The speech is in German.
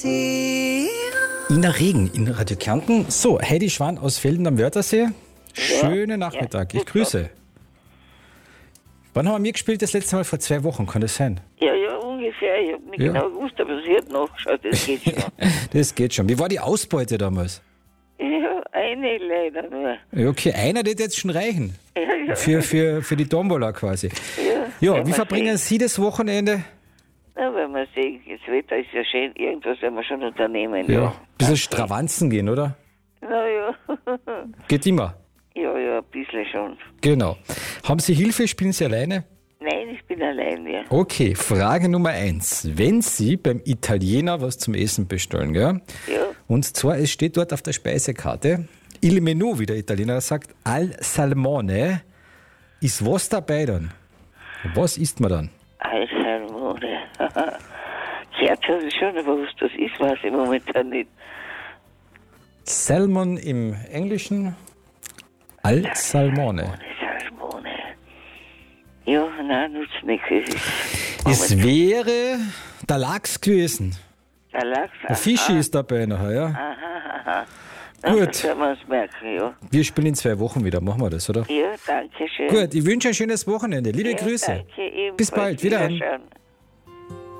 Ina Regen in Radio Kärnten. So, Heidi Schwan aus Velden am Wörthersee. Schönen Nachmittag. Ich grüße. Wann haben wir mitgespielt? Das letzte Mal vor 2 Wochen, kann das sein? Ja, ungefähr. Ich habe nicht genau gewusst, aber sie hat nachgeschaut, das geht schon. Das geht schon. Wie war die Ausbeute damals? Ja, eine leider nur. Ja, okay, einer wird jetzt schon reichen. Ja. Für die Tombola quasi. Ja, wie verbringen Sie das Wochenende? Na, wenn man sehen, das Wetter ist ja schön, irgendwas werden wir schon unternehmen. Ja. Bisschen Stravanzen gehen, oder? Ja. Geht immer. Ja, ein bisschen schon. Genau. Haben Sie Hilfe? Spielen Sie alleine? Nein, ich bin allein, ja. Okay, Frage Nummer 1. Wenn Sie beim Italiener was zum Essen bestellen, gell? Ja. Und zwar, es steht dort auf der Speisekarte, il menù, wie der Italiener sagt, al salmone, ist was dabei dann? Was isst man dann? Al Salmone. Herz habe ich schon, aber was das ist, weiß ich momentan nicht. Salmon im Englischen, al salmone. Salmone. Ja, nein, nutzt nichts. Es wäre der Lachs gewesen. Der Lachs. Der Fischi ist dabei nachher, ja. Aha. Gut. Das werden wir uns merken, ja. Wir spielen in 2 Wochen wieder, machen wir das, oder? Ja, danke schön. Gut, ich wünsche ein schönes Wochenende. Liebe Grüße. Danke, ebenfalls. Bis bald, wieder an. Wiederschauen.